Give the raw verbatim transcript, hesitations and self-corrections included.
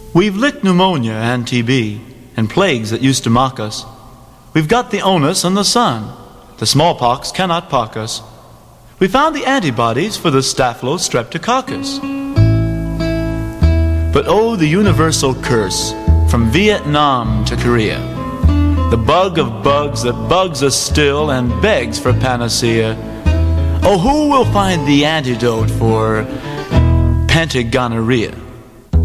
We've licked pneumonia and T B and plagues that used to mock us. We've got the onus and the sun. The smallpox cannot pock us. We found the antibodies for the Staphylos streptococcus. But oh, the universal curse from Vietnam to Korea. The bug of bugs that bugs us still and begs for panacea. Oh, who will find the antidote for pentagonorrhea?